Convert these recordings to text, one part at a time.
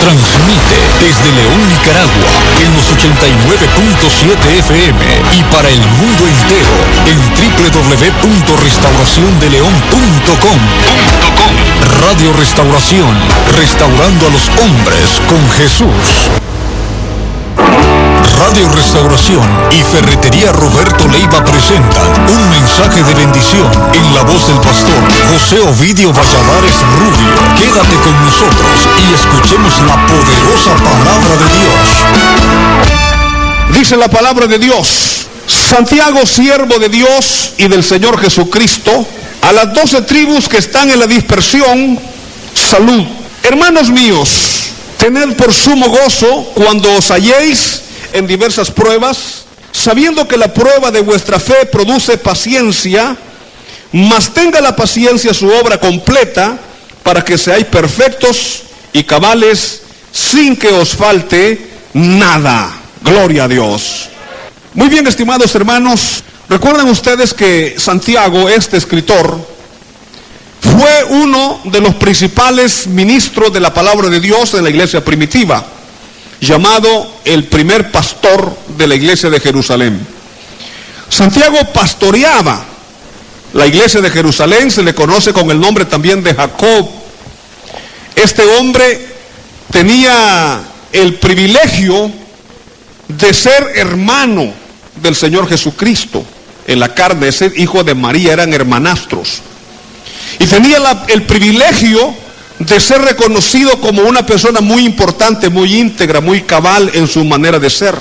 Transmite desde León, Nicaragua, en los 89.7 FM y para el mundo entero en www.restauraciondeleon.com. Radio Restauración, restaurando a los hombres con Jesús. Radio Restauración y Ferretería Roberto Leiva presentan un mensaje de bendición en la voz del pastor José Ovidio Valladares Rubio. Quédate con nosotros y escuchemos la poderosa palabra de Dios. Dice la palabra de Dios: Santiago, siervo de Dios y del Señor Jesucristo, a las 12 tribus que están en la dispersión, salud. Hermanos míos, tened por sumo gozo cuando os halléis en diversas pruebas, sabiendo que la prueba de vuestra fe produce paciencia, mas tenga la paciencia su obra completa, para que seáis perfectos y cabales, sin que os falte nada. Gloria a Dios. Muy bien, estimados hermanos, recuerdan ustedes que Santiago, este escritor, fue uno de los principales ministros de la palabra de Dios en la iglesia primitiva, llamado el primer pastor de la iglesia de Jerusalén. Santiago pastoreaba la iglesia de Jerusalén, se le conoce con el nombre también de Jacob. Este hombre tenía el privilegio de ser hermano del Señor Jesucristo en la carne, ese hijo de María, eran hermanastros. Y tenía el privilegio de ser reconocido como una persona muy importante, muy íntegra, muy cabal en su manera de ser.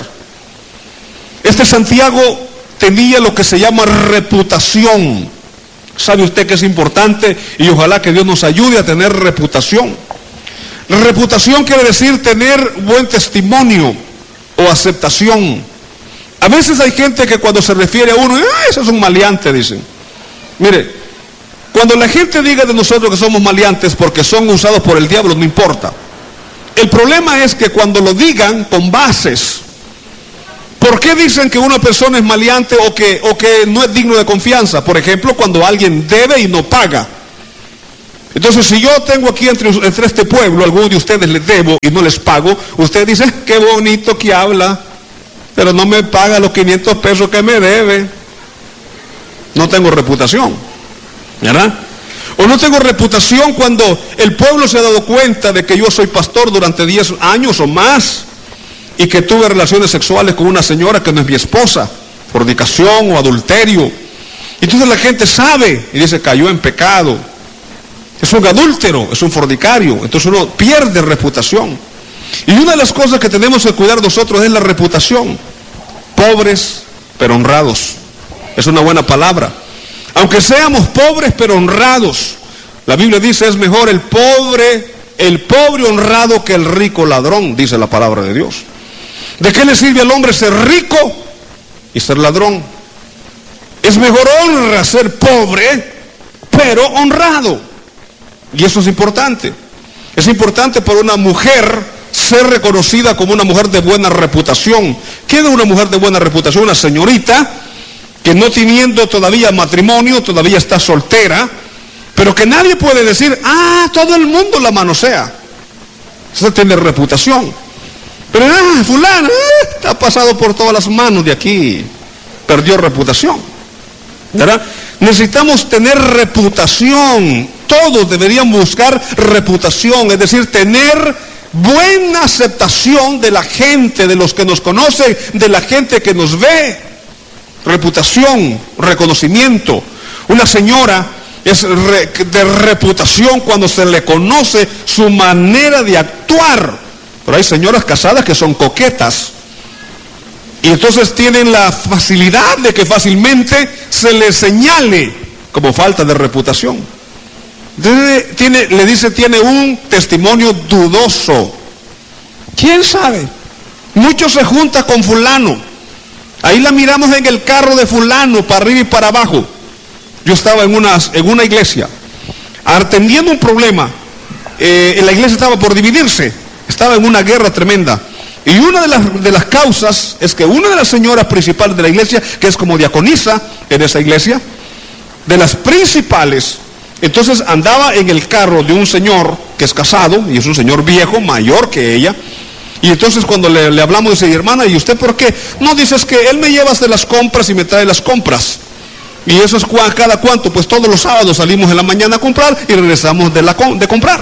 Este Santiago tenía lo que se llama reputación. ¿Sabe usted que es importante? Y ojalá que Dios nos ayude a tener reputación. Reputación quiere decir tener buen testimonio o aceptación. A veces hay gente que cuando se refiere a uno, ese es un maleante, dicen. Mire, cuando la gente diga de nosotros que somos maleantes porque son usados por el diablo, no importa. El problema es que cuando lo digan con bases. ¿Por qué dicen que una persona es maleante o que no es digno de confianza? Por ejemplo, cuando alguien debe y no paga. Entonces, si yo tengo aquí entre este pueblo, a alguno de ustedes les debo y no les pago, usted dice, qué bonito que habla, pero no me paga los 500 pesos que me debe. No tengo reputación, ¿verdad? O no tengo reputación cuando el pueblo se ha dado cuenta de que yo soy pastor durante 10 años o más y que tuve relaciones sexuales con una señora que no es mi esposa, fornicación o adulterio. Entonces la gente sabe y dice, cayó en pecado, es un adúltero, es un fornicario. Entonces uno pierde reputación. Y una de las cosas que tenemos que cuidar nosotros es la reputación. Pobres pero honrados, es una buena palabra. Aunque seamos pobres pero honrados, la Biblia dice, es mejor el pobre honrado que el rico ladrón, dice la palabra de Dios. ¿De qué le sirve al hombre ser rico y ser ladrón? Es mejor honra ser pobre pero honrado. Y eso es importante. Es importante para una mujer ser reconocida como una mujer de buena reputación. ¿Qué es una mujer de buena reputación? Una señorita que no teniendo todavía matrimonio, todavía está soltera, pero que nadie puede decir, todo el mundo la manosea. Eso tiene reputación. Pero fulano, ha pasado por todas las manos de aquí, perdió reputación, ¿verdad? Necesitamos tener reputación. Todos deberían buscar reputación, es decir, tener buena aceptación de la gente, de los que nos conocen, de la gente que nos ve. Reputación, reconocimiento. Una señora es de reputación cuando se le conoce su manera de actuar. Pero hay señoras casadas que son coquetas y entonces tienen la facilidad de que fácilmente se les señale como falta de reputación. Tiene un testimonio dudoso. ¿Quién sabe? Muchos se juntan con fulano. Ahí la miramos en el carro de fulano, para arriba y para abajo. Yo estaba en una iglesia, atendiendo un problema. La iglesia estaba por dividirse, estaba en una guerra tremenda. Y una de las causas es que una de las señoras principales de la iglesia, que es como diaconisa en esa iglesia, de las principales, entonces andaba en el carro de un señor que que es casado, y es un señor viejo, mayor que ella. Y entonces cuando le hablamos, dice, hermana, ¿y usted por qué? No, dice, es que él me lleva de las compras y me trae las compras. Y eso es cada cuánto, pues todos los sábados salimos en la mañana a comprar y regresamos de comprar.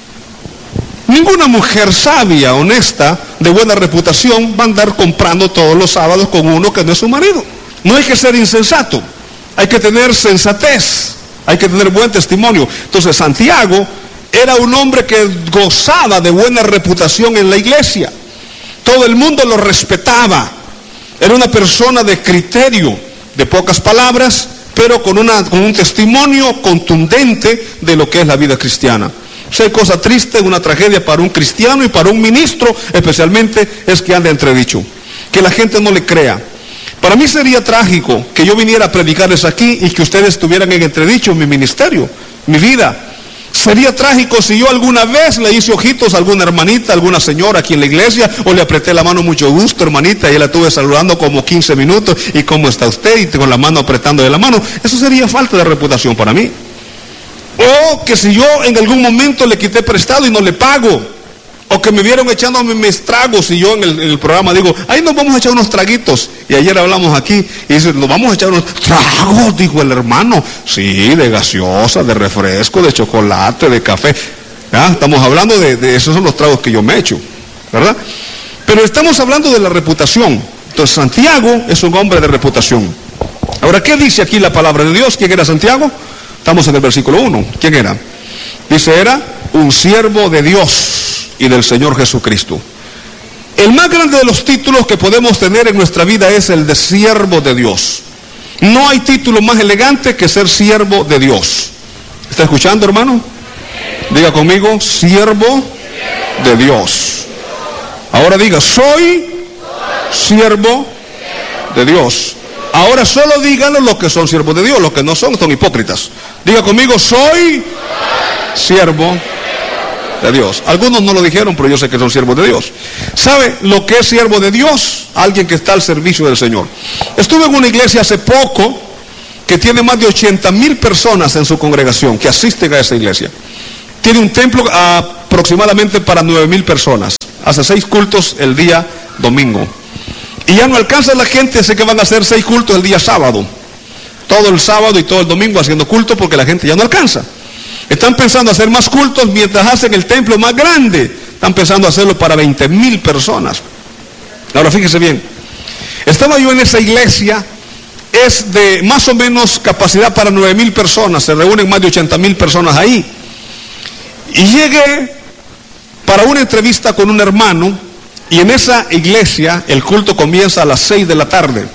Ninguna mujer sabia, honesta, de buena reputación, va a andar comprando todos los sábados con uno que no es su marido. No hay que ser insensato, hay que tener sensatez, hay que tener buen testimonio. Entonces Santiago era un hombre que gozaba de buena reputación en la iglesia. Todo el mundo lo respetaba. Era una persona de criterio, de pocas palabras, pero con un testimonio contundente de lo que es la vida cristiana. Si hay cosa triste, una tragedia para un cristiano y para un ministro, especialmente, es que ande entredicho, que la gente no le crea. Para mí sería trágico que yo viniera a predicarles aquí y que ustedes estuvieran en entredicho en mi ministerio, mi vida. Sería trágico si yo alguna vez le hice ojitos a alguna hermanita, alguna señora aquí en la iglesia, o le apreté la mano, mucho gusto, hermanita, y la estuve saludando como 15 minutos, y ¿cómo está usted? Y con la mano apretando de la mano. Eso sería falta de reputación para mí. O que si yo en algún momento le quité prestado y no le pago, o que me vieron echándome mis tragos y yo en el programa digo, ahí nos vamos a echar unos traguitos. Y ayer hablamos aquí y dice, nos vamos a echar unos tragos, dijo el hermano. Sí, de gaseosa, de refresco, de chocolate, de café. ¿Ya? Estamos hablando de esos son los tragos que yo me echo, ¿verdad? Pero estamos hablando de la reputación. Entonces Santiago es un hombre de reputación. Ahora, ¿qué dice aquí la palabra de Dios? ¿Quién era Santiago? Estamos en el versículo 1. ¿Quién era? Dice, era un siervo de Dios y del Señor Jesucristo. El más grande de los títulos que podemos tener en nuestra vida es el de siervo de Dios. No hay título más elegante que ser siervo de Dios. ¿Está escuchando, hermano? Diga conmigo, siervo de Dios. Ahora diga, soy siervo de Dios. Ahora solo díganlo los que son siervos de Dios, los que no son hipócritas. Diga conmigo, soy siervo de Dios. Algunos no lo dijeron, pero yo sé que son siervos de Dios. ¿Sabe lo que es siervo de Dios? Alguien que está al servicio del Señor. Estuve en una iglesia hace poco que tiene más de 80,000 personas en su congregación que asisten a esa iglesia. Tiene un templo aproximadamente para 9,000 personas. Hace 6 cultos el día domingo. Y ya no alcanza la gente, así que van a hacer 6 cultos el día sábado. Todo el sábado y todo el domingo haciendo culto porque la gente ya no alcanza. Están pensando hacer más cultos mientras hacen el templo más grande. Están pensando hacerlo para 20,000 personas. Ahora fíjese bien. Estaba yo en esa iglesia, es de más o menos capacidad para 9,000 personas. Se reúnen más de 80,000 personas ahí. Y llegué para una entrevista con un hermano. Y en esa iglesia el culto comienza a las 6 de la tarde.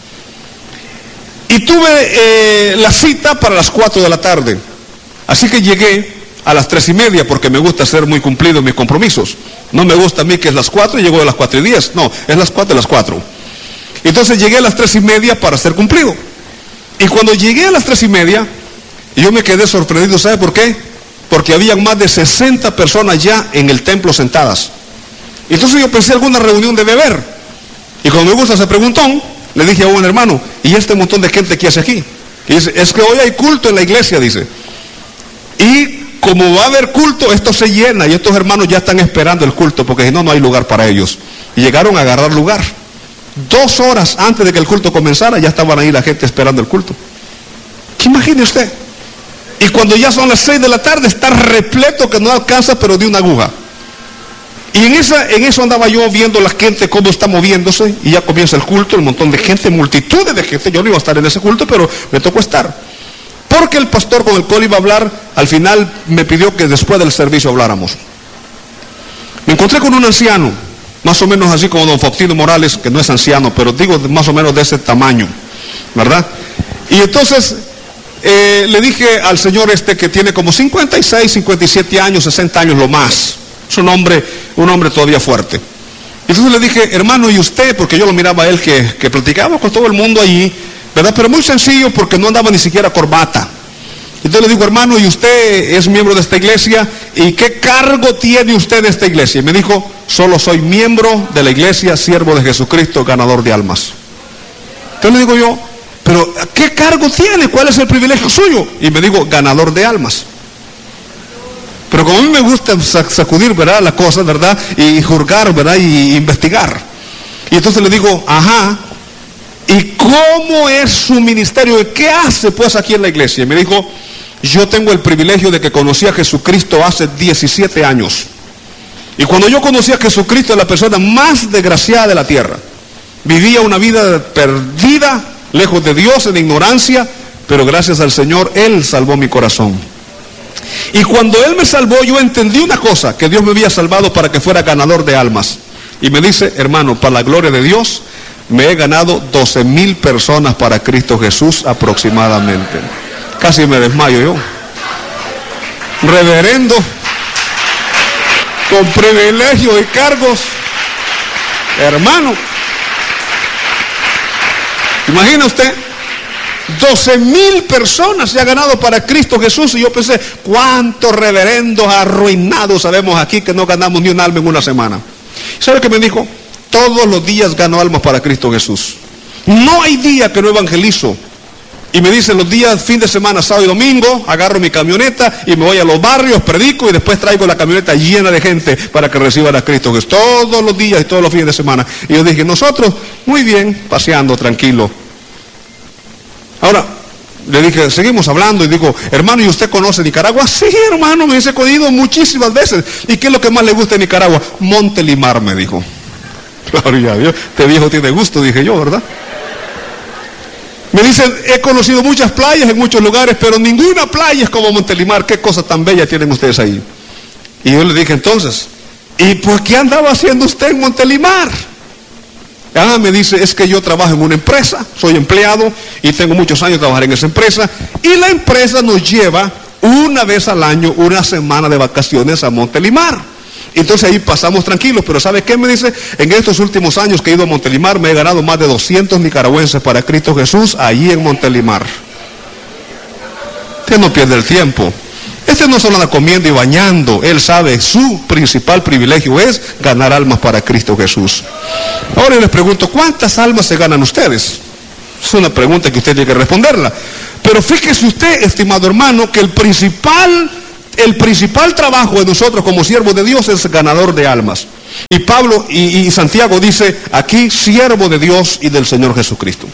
Y tuve la cita para las 4 de la tarde. Así que llegué a las 3:30 porque me gusta ser muy cumplido en mis compromisos. No me gusta a mí que es las 4 y llego a las 4:10. No, es las 4 de las 4. Entonces llegué a las 3:30 para ser cumplido. Y cuando llegué a las 3:30, yo me quedé sorprendido. ¿Sabe por qué? Porque habían más de 60 personas ya en el templo sentadas. Entonces yo pensé alguna reunión de beber. Y cuando me gusta ese preguntón, le dije a un hermano, ¿y este montón de gente qué hace aquí? Y dice, es que hoy hay culto en la iglesia, dice. Y como va a haber culto, esto se llena y estos hermanos ya están esperando el culto porque si no, no hay lugar para ellos. Y llegaron a agarrar lugar. 2 horas antes de que el culto comenzara, ya estaban ahí la gente esperando el culto. ¿Qué imagine usted? Y cuando ya son las 6 de la tarde, está repleto que no alcanza, pero de una aguja. Y en eso andaba yo viendo la gente cómo está moviéndose, y ya comienza el culto, un montón de gente, multitudes de gente. Yo no iba a estar en ese culto, pero me tocó estar. Porque el pastor con el cual iba a hablar, al final me pidió que después del servicio habláramos. Me encontré con un anciano, más o menos así como don Faustino Morales, que no es anciano, pero digo más o menos de ese tamaño, ¿verdad? Y entonces le dije al señor que tiene como 56, 57 años, 60 años lo más. Es un hombre todavía fuerte. Entonces le dije, hermano, ¿y usted? Porque yo lo miraba a él que platicaba con todo el mundo allí, ¿verdad? Pero muy sencillo porque no andaba ni siquiera corbata. Entonces le digo, hermano, ¿y usted es miembro de esta iglesia? ¿Y qué cargo tiene usted de esta iglesia? Y me dijo, solo soy miembro de la iglesia, siervo de Jesucristo, ganador de almas. Entonces le digo yo, ¿pero qué cargo tiene? ¿Cuál es el privilegio suyo? Y me digo, ganador de almas. Pero como a mí me gusta sacudir, ¿verdad?, las cosas, ¿verdad?, y juzgar, ¿verdad?, y investigar. Y entonces le digo, ajá, ¿y cómo es su ministerio? ¿Y qué hace pues aquí en la iglesia? Y me dijo, yo tengo el privilegio de que conocí a Jesucristo hace 17 años. Y cuando yo conocí a Jesucristo, la persona más desgraciada de la tierra. Vivía una vida perdida, lejos de Dios, en ignorancia, pero gracias al Señor, Él salvó mi corazón. Y cuando Él me salvó, yo entendí una cosa, que Dios me había salvado para que fuera ganador de almas. Y me dice, hermano, para la gloria de Dios, me he ganado 12,000 personas para Cristo Jesús aproximadamente. Casi me desmayo yo. Reverendo, con privilegios y cargos, hermano. Imagina usted, 12,000 personas se ha ganado para Cristo Jesús. Y yo pensé, ¿cuántos reverendos arruinados sabemos aquí que no ganamos ni un alma en una semana? ¿Sabe qué me dijo? Todos los días gano almas para Cristo Jesús. No hay día que no evangelizo. Y me dice, los días, fin de semana, sábado y domingo, agarro mi camioneta y me voy a los barrios, predico y después traigo la camioneta llena de gente para que reciban a Cristo Jesús. Todos los días y todos los fines de semana. Y yo dije, nosotros, muy bien, paseando, tranquilo. Ahora, le dije, seguimos hablando y digo, hermano, ¿y usted conoce Nicaragua? Sí, hermano, me dice, he ido muchísimas veces. ¿Y qué es lo que más le gusta de Nicaragua? Montelimar, me dijo. Gloria a Dios, este viejo tiene gusto, dije yo, ¿verdad? Me dice, he conocido muchas playas en muchos lugares, pero ninguna playa es como Montelimar. ¿Qué cosa tan bella tienen ustedes ahí? Y yo le dije entonces, ¿y por qué andaba haciendo usted en Montelimar? Ah, me dice, es que yo trabajo en una empresa, soy empleado y tengo muchos años de trabajar en esa empresa. Y la empresa nos lleva una vez al año, una semana de vacaciones a Montelimar. Entonces ahí pasamos tranquilos, pero ¿sabe qué me dice? En estos últimos años que he ido a Montelimar, me he ganado más de 200 nicaragüenses para Cristo Jesús, allí en Montelimar. Usted no pierde el tiempo. Este no solo anda comiendo y bañando, él sabe, su principal privilegio es ganar almas para Cristo Jesús. Ahora yo les pregunto, ¿cuántas almas se ganan ustedes? Es una pregunta que usted tiene que responderla. Pero fíjese usted, estimado hermano, que el principal trabajo de nosotros como siervos de Dios es ganador de almas. Y Pablo y Santiago dice aquí, siervo de Dios y del Señor Jesucristo.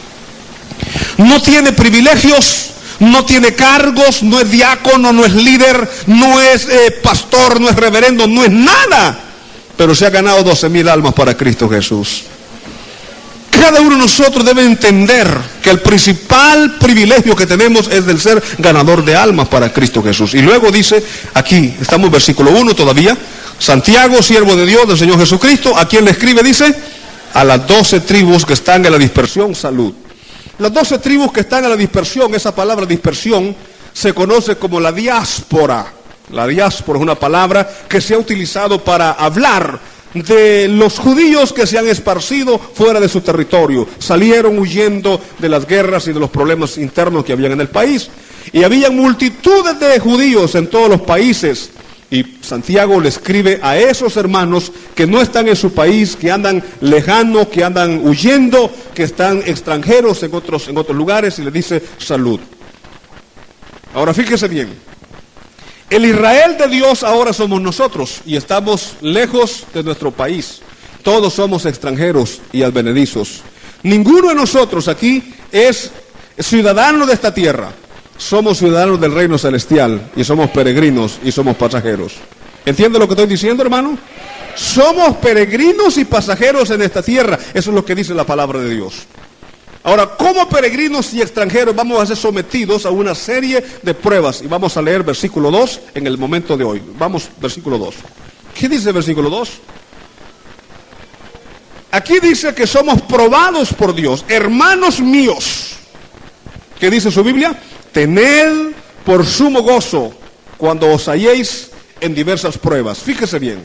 No tiene privilegios, no tiene cargos, no es diácono, no es líder, no es pastor, no es reverendo, no es nada. Pero se ha ganado 12,000 almas para Cristo Jesús. Cada uno de nosotros debe entender que el principal privilegio que tenemos es del ser ganador de almas para Cristo Jesús. Y luego dice, aquí estamos en versículo 1 todavía, Santiago, siervo de Dios, del Señor Jesucristo, ¿a quién le escribe? Dice, a las 12 tribus que están en la dispersión, salud. Las 12 tribus que están en la dispersión, esa palabra dispersión se conoce como la diáspora. La diáspora es una palabra que se ha utilizado para hablar de los judíos que se han esparcido fuera de su territorio. Salieron huyendo de las guerras y de los problemas internos que habían en el país. Y había multitudes de judíos en todos los países. Y Santiago le escribe a esos hermanos que no están en su país, que andan lejanos, que andan huyendo, que están extranjeros en otros lugares, y le dice salud. Ahora fíjese bien. El Israel de Dios ahora somos nosotros y estamos lejos de nuestro país. Todos somos extranjeros y advenedizos. Ninguno de nosotros aquí es ciudadano de esta tierra. Somos ciudadanos del reino celestial y somos peregrinos y somos pasajeros. ¿Entiende lo que estoy diciendo, hermano? Somos peregrinos y pasajeros en esta tierra. Eso es lo que dice la palabra de Dios. Ahora, como peregrinos y extranjeros vamos a ser sometidos a una serie de pruebas. Y vamos a leer versículo 2 en el momento de hoy. Vamos, versículo 2. ¿Qué dice versículo 2? Aquí dice que somos probados por Dios. Hermanos míos, ¿qué dice su Biblia? Tened por sumo gozo cuando os halléis en diversas pruebas. Fíjese bien.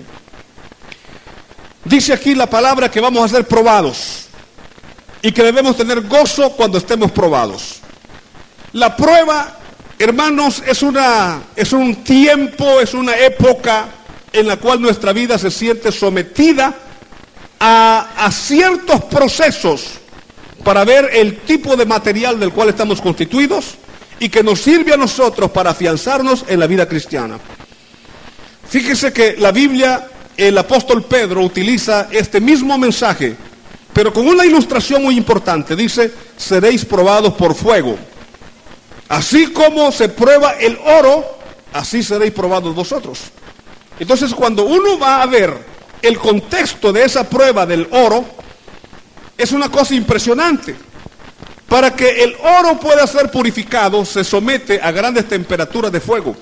Dice aquí la palabra que vamos a ser probados. Y que debemos tener gozo cuando estemos probados. La prueba, hermanos, es un tiempo, es una época en la cual nuestra vida se siente sometida a ciertos procesos para ver el tipo de material del cual estamos constituidos y que nos sirve a nosotros para afianzarnos en la vida cristiana. Fíjese que la Biblia, el apóstol Pedro utiliza este mismo mensaje, pero con una ilustración muy importante. Dice, seréis probados por fuego. Así como se prueba el oro, así seréis probados vosotros. Entonces, cuando uno va a ver el contexto de esa prueba del oro, es una cosa impresionante. Para que el oro pueda ser purificado, se somete a grandes temperaturas de fuego.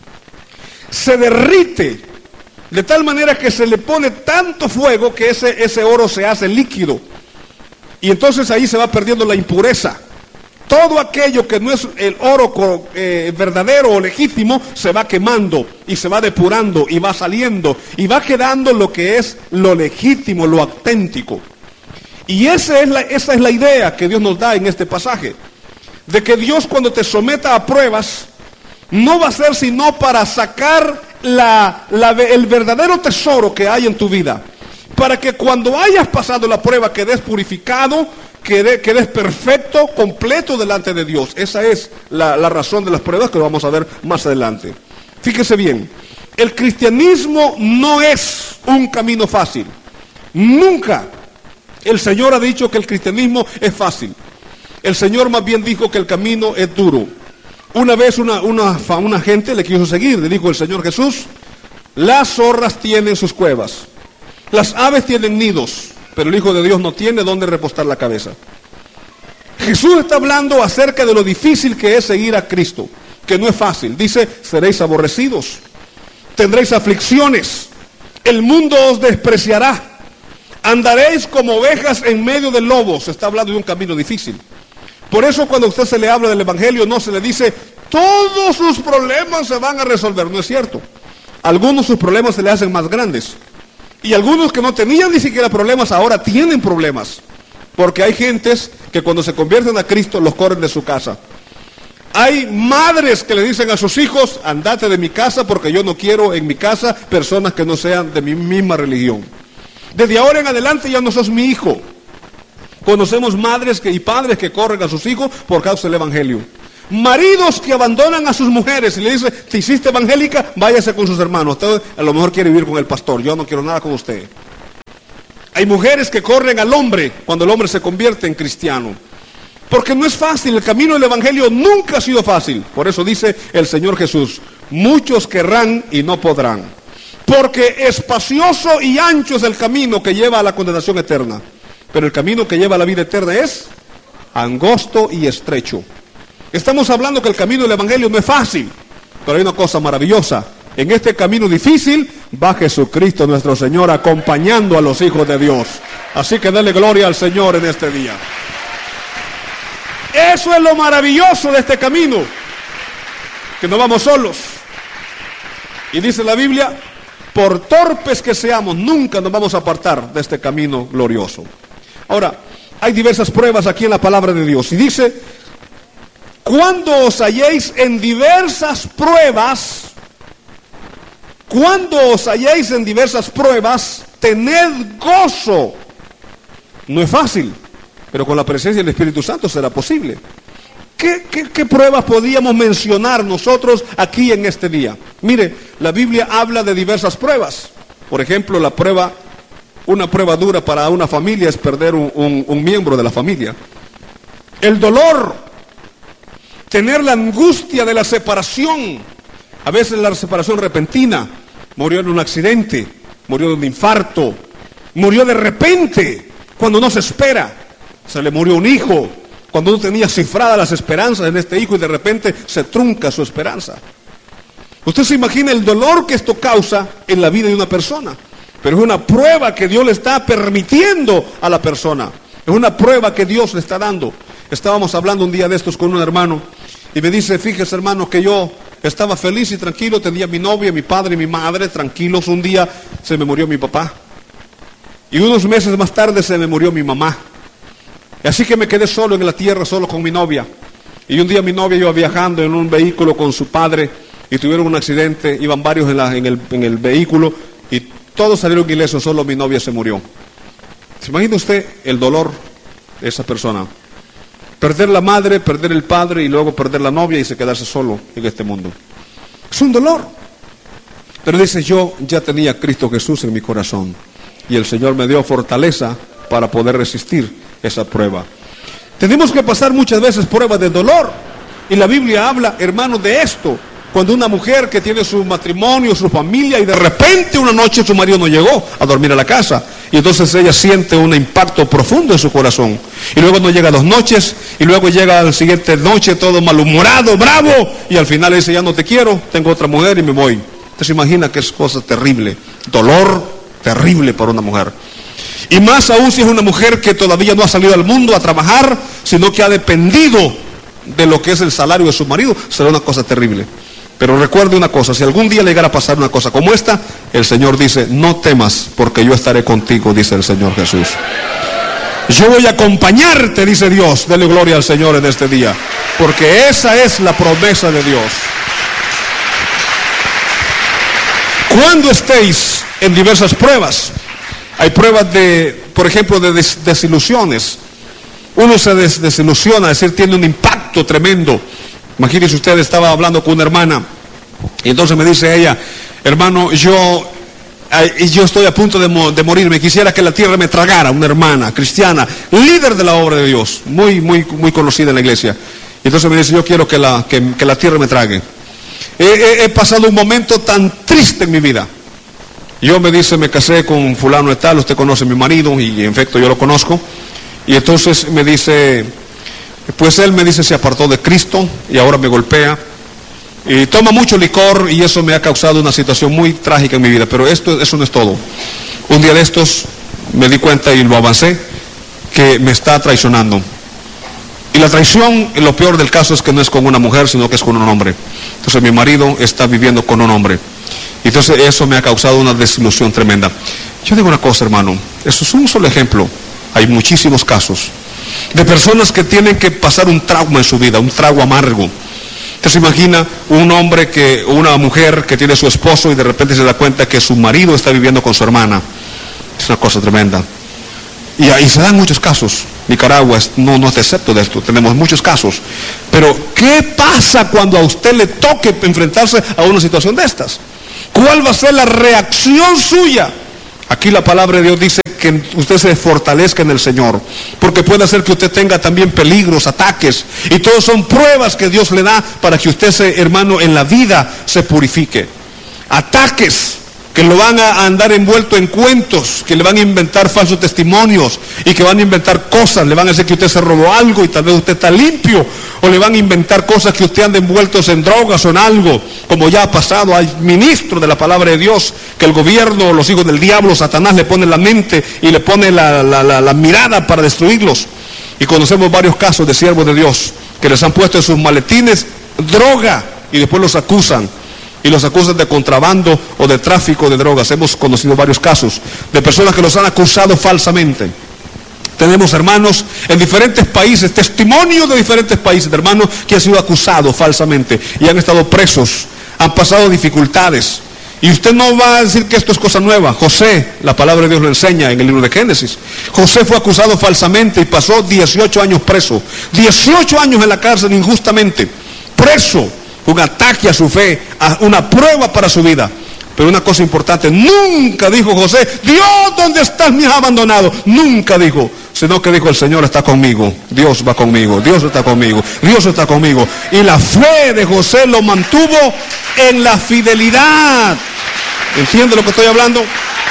Se derrite de tal manera que se le pone tanto fuego que ese oro se hace líquido. Y entonces ahí se va perdiendo la impureza. Todo aquello que no es el oro verdadero o legítimo se va quemando y se va depurando y va saliendo y va quedando lo que es lo legítimo, lo auténtico. Y esa es la idea que Dios nos da en este pasaje, de que Dios, cuando te someta a pruebas, no va a ser sino para sacar el verdadero tesoro que hay en tu vida, para que cuando hayas pasado la prueba quedes purificado, quedes perfecto, completo delante de Dios. Esa es la razón de las pruebas que vamos a ver más adelante. Fíjese bien, el cristianismo no es un camino fácil. Nunca el Señor ha dicho que el cristianismo es fácil. El Señor más bien dijo que el camino es duro. Una vez una gente le quiso seguir, le dijo el Señor Jesús, las zorras tienen sus cuevas, las aves tienen nidos, pero el Hijo de Dios no tiene dónde repostar la cabeza. Jesús está hablando acerca de lo difícil que es seguir a Cristo, que no es fácil. Dice, seréis aborrecidos, tendréis aflicciones, el mundo os despreciará, andaréis como ovejas en medio de lobos. Se está hablando de un camino difícil. Por eso cuando a usted se le habla del Evangelio, no se le dice, todos sus problemas se van a resolver. No es cierto. Algunos sus problemas se le hacen más grandes. Y algunos que no tenían ni siquiera problemas, ahora tienen problemas. Porque hay gentes que cuando se convierten a Cristo, los corren de su casa. Hay madres que le dicen a sus hijos, andate de mi casa porque yo no quiero en mi casa personas que no sean de mi misma religión. Desde ahora en adelante ya no sos mi hijo. Conocemos madres y padres que corren a sus hijos por causa del Evangelio. Maridos que abandonan a sus mujeres y le dicen, te hiciste evangélica, váyase con sus hermanos. Usted a lo mejor quiere vivir con el pastor, yo no quiero nada con usted. Hay mujeres que corren al hombre cuando el hombre se convierte en cristiano. Porque no es fácil, el camino del Evangelio nunca ha sido fácil. Por eso dice el Señor Jesús, muchos querrán y no podrán. Porque espacioso y ancho es el camino que lleva a la condenación eterna. Pero el camino que lleva a la vida eterna es angosto y estrecho. Estamos hablando que el camino del Evangelio no es fácil, pero hay una cosa maravillosa. En este camino difícil va Jesucristo nuestro Señor acompañando a los hijos de Dios. Así que dale gloria al Señor en este día. Eso es lo maravilloso de este camino, que no vamos solos. Y dice la Biblia, por torpes que seamos, nunca nos vamos a apartar de este camino glorioso. Ahora, hay diversas pruebas aquí en la palabra de Dios. Y dice, cuando os halléis en diversas pruebas, tened gozo. No es fácil, pero con la presencia del Espíritu Santo será posible. ¿Qué pruebas podíamos mencionar nosotros aquí en este día? Mire, la Biblia habla de diversas pruebas. Por ejemplo, una prueba dura para una familia es perder un miembro de la familia. El dolor, tener la angustia de la separación. A veces la separación repentina, murió en un accidente, murió de un infarto, murió de repente, cuando no se espera. Se le murió un hijo, cuando no tenía cifradas las esperanzas en este hijo y de repente se trunca su esperanza. Usted se imagina el dolor que esto causa en la vida de una persona, pero es una prueba que Dios le está permitiendo a la persona. Es una prueba que Dios le está dando. Estábamos hablando un día de estos con un hermano y me dice, fíjese hermano que yo estaba feliz y tranquilo, tenía mi novia, mi padre y mi madre tranquilos. Un día se me murió mi papá y unos meses más tarde se me murió mi mamá. Así que me quedé solo en la tierra, solo con mi novia. Y un día mi novia iba viajando en un vehículo con su padre y tuvieron un accidente, iban varios en el vehículo y todos salieron ilesos, solo mi novia se murió. ¿Se imagina usted el dolor de esa persona? Perder la madre, perder el padre y luego perder la novia y se quedarse solo en este mundo. Es un dolor. Pero dice, yo ya tenía a Cristo Jesús en mi corazón. Y el Señor me dio fortaleza para poder resistir esa prueba. Tenemos que pasar muchas veces pruebas de dolor. Y la Biblia habla, hermanos, de esto. Cuando una mujer que tiene su matrimonio, su familia, y de repente una noche su marido no llegó a dormir a la casa, y entonces ella siente un impacto profundo en su corazón, y luego no llega 2 noches, y luego llega a la siguiente noche todo malhumorado, bravo, y al final dice, ya no te quiero, tengo otra mujer y me voy. Entonces imagina que es cosa terrible, dolor terrible para una mujer. Y más aún si es una mujer que todavía no ha salido al mundo a trabajar, sino que ha dependido de lo que es el salario de su marido, será una cosa terrible. Pero recuerde una cosa, si algún día le llegara a pasar una cosa como esta, el Señor dice, no temas, porque yo estaré contigo, dice el Señor Jesús. Yo voy a acompañarte, dice Dios. Dele gloria al Señor en este día, porque esa es la promesa de Dios. Cuando estéis en diversas pruebas, hay pruebas de, por ejemplo, de desilusiones. Uno se desilusiona, es decir, tiene un impacto tremendo. Imagínense usted, estaba hablando con una hermana y entonces me dice ella, hermano, yo estoy a punto de morirme, quisiera que la tierra me tragara. Una hermana cristiana, líder de la obra de Dios, muy conocida en la iglesia. Y entonces me dice, yo quiero que la tierra me trague. He pasado un momento tan triste en mi vida. Yo, me dice, me casé con fulano de tal, usted conoce a mi marido, y en efecto yo lo conozco. Y entonces me dice, pues él, me dice, se apartó de Cristo y ahora me golpea y toma mucho licor, y eso me ha causado una situación muy trágica en mi vida. Pero eso no es todo. Un día de estos me di cuenta, y lo avancé, que me está traicionando. Y la traición, lo peor del caso, es que no es con una mujer, sino que es con un hombre. Entonces mi marido está viviendo con un hombre. Entonces eso me ha causado una desilusión tremenda. Yo digo una cosa, hermano, eso es un solo ejemplo. Hay muchísimos casos de personas que tienen que pasar un trauma en su vida, un trago amargo. Usted se imagina una mujer que tiene su esposo y de repente se da cuenta que su marido está viviendo con su hermana. Es una cosa tremenda. Y ahí se dan muchos casos. Nicaragua no es excepto de esto, tenemos muchos casos. Pero ¿qué pasa cuando a usted le toque enfrentarse a una situación de estas? ¿Cuál va a ser la reacción suya? Aquí la palabra de Dios dice que usted se fortalezca en el Señor, porque puede hacer que usted tenga también peligros, ataques, y todos son pruebas que Dios le da para que usted, hermano, en la vida se purifique. Ataques que lo van a andar envuelto en cuentos, que le van a inventar falsos testimonios y que van a inventar cosas, le van a decir que usted se robó algo y tal vez usted está limpio, o le van a inventar cosas que usted anda envueltos en drogas o en algo, como ya ha pasado. Hay ministros de la palabra de Dios que el gobierno, los hijos del diablo, Satanás, le pone la mente y le pone la mirada para destruirlos. Y conocemos varios casos de siervos de Dios que les han puesto en sus maletines droga y después los acusan. Y los acusan de contrabando o de tráfico de drogas. Hemos conocido varios casos de personas que los han acusado falsamente. Tenemos hermanos en diferentes países, testimonios de diferentes países, de hermanos que han sido acusados falsamente y han estado presos, han pasado dificultades. Y usted no va a decir que esto es cosa nueva. José, la palabra de Dios lo enseña en el libro de Génesis. José fue acusado falsamente y pasó 18 años preso, 18 años en la cárcel injustamente, preso. Un ataque a su fe, una prueba para su vida. Pero una cosa importante, nunca dijo José, Dios, ¿dónde estás? Me has abandonado. Nunca dijo, sino que dijo, el Señor está conmigo, Dios va conmigo, Dios está conmigo, Dios está conmigo. Y la fe de José lo mantuvo en la fidelidad. ¿Entiende lo que estoy hablando?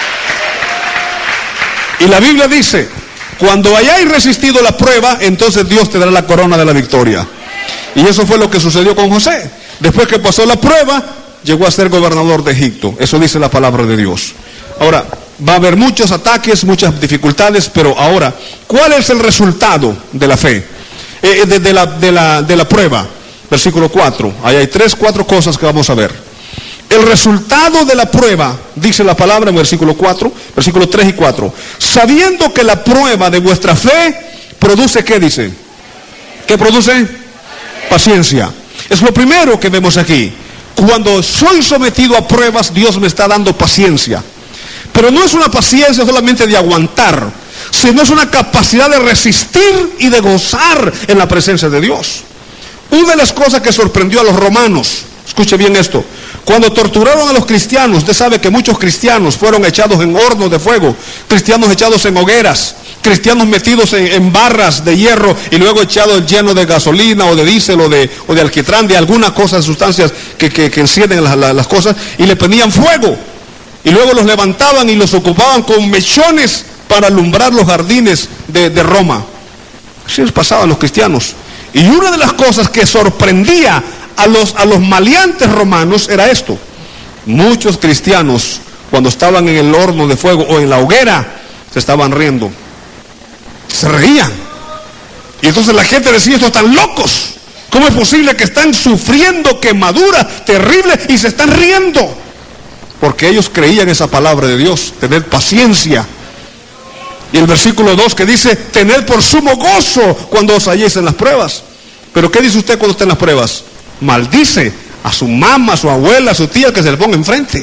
Y la Biblia dice, cuando hayáis resistido la prueba, entonces Dios te dará la corona de la victoria. Y eso fue lo que sucedió con José. Después que pasó la prueba, llegó a ser gobernador de Egipto. Eso dice la palabra de Dios. Ahora, va a haber muchos ataques, muchas dificultades, pero ahora, ¿cuál es el resultado de la fe? De la prueba. Versículo 4. Ahí hay 4 cosas que vamos a ver. El resultado de la prueba, dice la palabra en versículo 4, versículos 3 y 4. Sabiendo que la prueba de vuestra fe produce, ¿qué dice? ¿Qué produce? Paciencia. Es lo primero que vemos aquí. Cuando soy sometido a pruebas, Dios me está dando paciencia. Pero no es una paciencia solamente de aguantar, sino es una capacidad de resistir y de gozar en la presencia de Dios. Una de las cosas que sorprendió a los romanos, escuche bien esto, Cuando torturaron a los cristianos, usted sabe que muchos cristianos fueron echados en hornos de fuego, cristianos echados en hogueras, cristianos metidos en barras de hierro y luego echados llenos de gasolina o de diésel o de alquitrán, de alguna cosa, sustancias que encienden las cosas, y le prendían fuego. Y luego los levantaban y los ocupaban con mechones para alumbrar los jardines de Roma. Así les pasaba a los cristianos. Y una de las cosas que sorprendía a los maleantes romanos era esto: muchos cristianos, cuando estaban en el horno de fuego o en la hoguera, se estaban riendo, se reían. Y entonces la gente decía: estos están locos, ¿cómo es posible que están sufriendo quemaduras terribles y se están riendo? Porque ellos creían esa palabra de Dios, tener paciencia. Y el versículo 2 que dice: tened por sumo gozo cuando os halléis en las pruebas. Pero ¿qué dice usted cuando está en las pruebas? Maldice a su mamá, a su abuela, a su tía que se le ponga enfrente.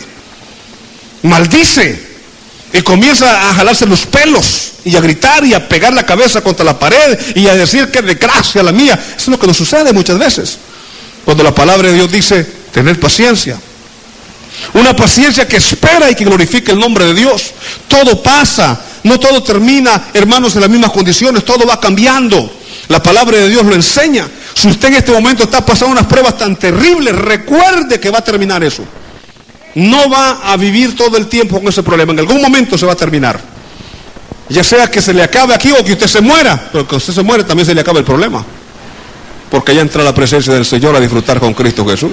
Maldice. Y comienza a jalarse los pelos y a gritar y a pegar la cabeza contra la pared y a decir: que desgracia la mía. Eso es lo que nos sucede muchas veces cuando la palabra de Dios dice: tener paciencia. Una paciencia que espera y que glorifica el nombre de Dios. Todo pasa, no todo termina, hermanos, en las mismas condiciones, todo va cambiando. La palabra de Dios lo enseña. Si usted en este momento está pasando unas pruebas tan terribles, recuerde que va a terminar eso. No va a vivir todo el tiempo con ese problema. En algún momento se va a terminar. Ya sea que se le acabe aquí o que usted se muera. Pero que usted se muere también se le acaba el problema. Porque ya entra a la presencia del Señor a disfrutar con Cristo Jesús.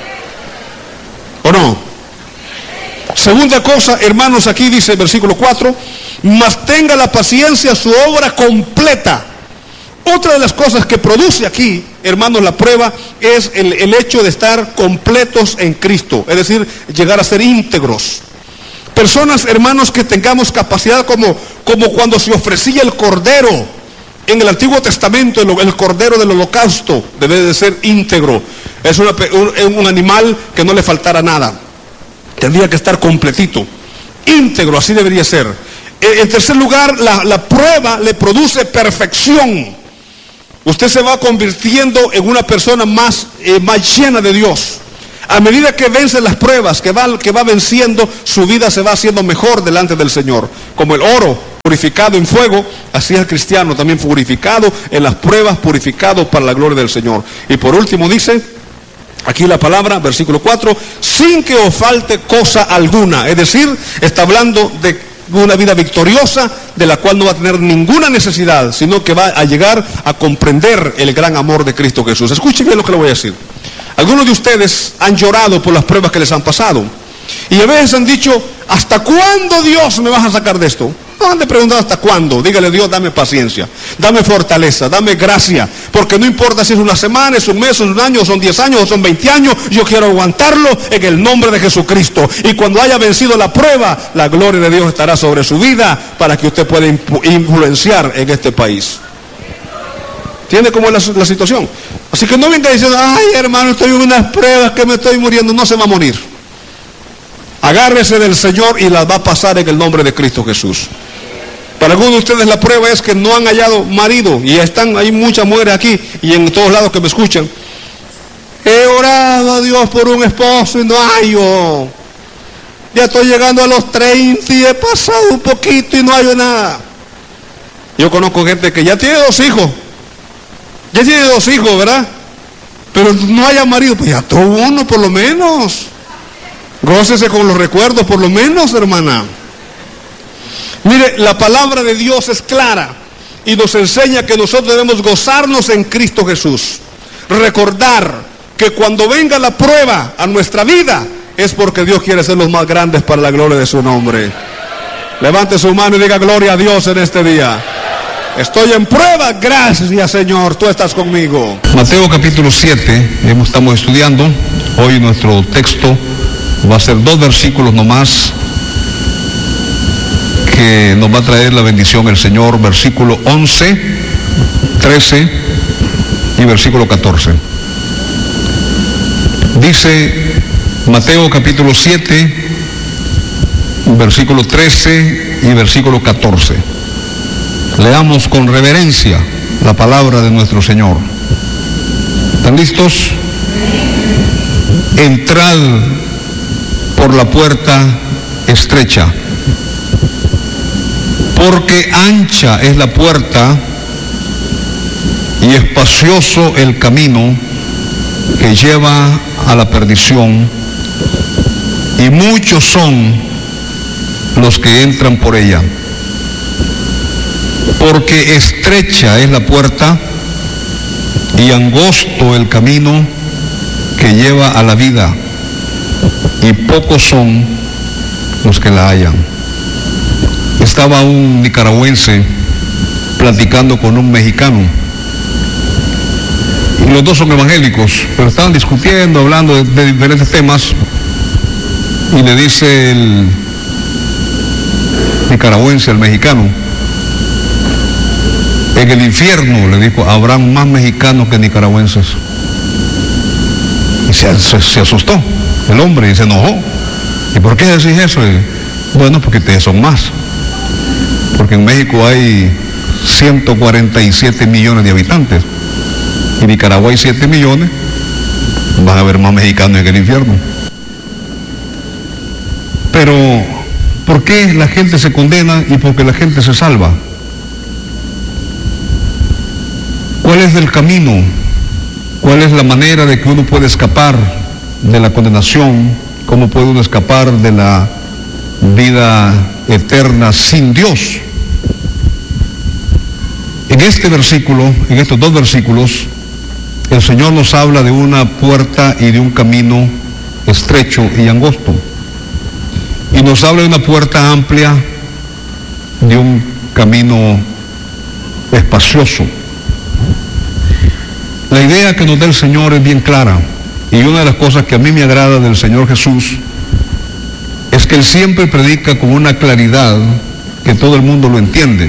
¿O no? Segunda cosa, hermanos, aquí dice el versículo 4: mas tenga la paciencia su obra completa. Otra de las cosas que produce aquí, hermanos, la prueba es el hecho de estar completos en Cristo, es decir, llegar a ser íntegros. Personas, hermanos, que tengamos capacidad como cuando se ofrecía el cordero en el Antiguo Testamento, el cordero del holocausto debe de ser íntegro. Es un animal que no le faltara nada. Tendría que estar completito, íntegro, así debería ser. En tercer lugar, la prueba le produce perfección. Usted se va convirtiendo en una persona más llena de Dios. A medida que vence las pruebas, que va venciendo, su vida se va haciendo mejor delante del Señor. Como el oro purificado en fuego, así es el cristiano también purificado en las pruebas, purificado para la gloria del Señor. Y por último dice, aquí la palabra, versículo 4, sin que os falte cosa alguna. Es decir, está hablando de una vida victoriosa, de la cual no va a tener ninguna necesidad, sino que va a llegar a comprender el gran amor de Cristo Jesús. Escuchen bien lo que le voy a decir. Algunos de ustedes han llorado por las pruebas que les han pasado. Y a veces han dicho: ¿hasta cuándo, Dios, me vas a sacar de esto? No han de preguntar hasta cuándo. Dígale: Dios, dame paciencia, dame fortaleza, dame gracia, porque no importa si es una semana, es un mes, es un año, son 10 años o son 20 años, yo quiero aguantarlo en el nombre de Jesucristo. Y cuando haya vencido la prueba, la gloria de Dios estará sobre su vida para que usted pueda influenciar en este país. ¿Entiende cómo es la situación? Así que no venga diciendo: ay, hermano, estoy en unas pruebas que me estoy muriendo. No se va a morir. Agárrese del Señor y las va a pasar en el nombre de Cristo Jesús. Para algunos de ustedes la prueba es que no han hallado marido, y hay muchas mujeres aquí y en todos lados que me escuchan. He orado a Dios por un esposo y no hallo. Ya estoy llegando a los 30 y he pasado un poquito y no hallo nada. Yo conozco gente que ya tiene 2 hijos. Ya tiene 2 hijos, ¿verdad? Pero no haya marido. Pues ya tuvo uno por lo menos. Gócese con los recuerdos por lo menos, hermana. Mire, la palabra de Dios es clara y nos enseña que nosotros debemos gozarnos en Cristo Jesús. Recordar que cuando venga la prueba a nuestra vida es porque Dios quiere ser los más grandes para la gloria de su nombre. Levante su mano y diga: gloria a Dios en este día. Estoy en prueba, gracias Señor, tú estás conmigo. Mateo capítulo 7, estamos estudiando. Hoy nuestro texto va a ser 2 versículos nomás, que nos va a traer la bendición el Señor. Versículo 11, 13 y versículo 14. Dice Mateo capítulo 7, versículo 13 y versículo 14. Leamos con reverencia la palabra de nuestro Señor. ¿Están listos? Entrad por la puerta estrecha, porque ancha es la puerta y espacioso el camino que lleva a la perdición, y muchos son los que entran por ella. Porque estrecha es la puerta y angosto el camino que lleva a la vida, y pocos son los que la hallan. Estaba un nicaragüense platicando con un mexicano, y los dos son evangélicos, pero estaban discutiendo, hablando de diferentes temas, y le dice el nicaragüense al mexicano: en el infierno, le dijo, habrán más mexicanos que nicaragüenses. Y se asustó el hombre y se enojó. ¿Y por qué decís eso? Bueno, porque ustedes son más. Porque en México hay 147 millones de habitantes. Y en Nicaragua hay 7 millones. Van a haber más mexicanos en el infierno. Pero, ¿por qué la gente se condena y por qué la gente se salva? ¿Cuál es el camino? ¿Cuál es la manera de que uno puede escapar de la condenación? ¿Cómo puede uno escapar de la vida eterna sin Dios? En este versículo, en estos dos versículos, el Señor nos habla de una puerta y de un camino estrecho y angosto. Y nos habla de una puerta amplia, de un camino espacioso. La idea que nos da el Señor es bien clara, y una de las cosas que a mí me agrada del Señor Jesús es que Él siempre predica con una claridad que todo el mundo lo entiende.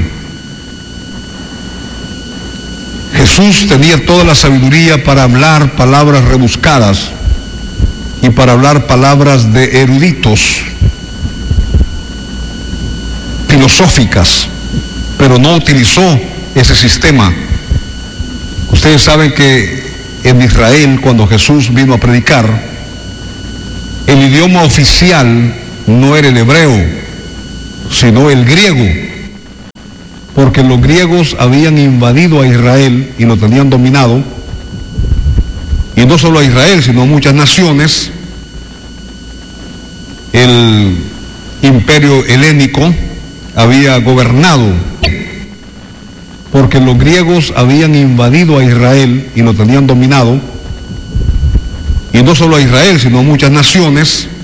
Jesús tenía toda la sabiduría para hablar palabras rebuscadas y para hablar palabras de eruditos, filosóficas, pero no utilizó ese sistema. Ustedes saben que en Israel, cuando Jesús vino a predicar, el idioma oficial no era el hebreo, sino el griego, porque los griegos habían invadido a Israel y lo tenían dominado, y no solo a Israel, sino a muchas naciones. El imperio helénico había gobernado, porque los griegos habían invadido a Israel y lo tenían dominado, y no solo a Israel, sino a muchas naciones.